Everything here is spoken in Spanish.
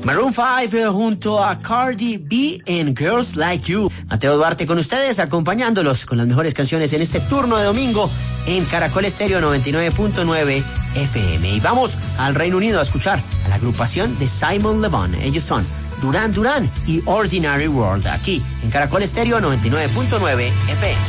Maroon 5 junto a Cardi B en Girls Like You. Mateo Duarte con ustedes, acompañándolos con las mejores canciones en este turno de domingo en Caracol Estéreo 99.9 FM. Y vamos al Reino Unido a escuchar a la agrupación de Simon Le Bon. Ellos son Duran Duran y Ordinary World, aquí en Caracol Estéreo 99.9 FM.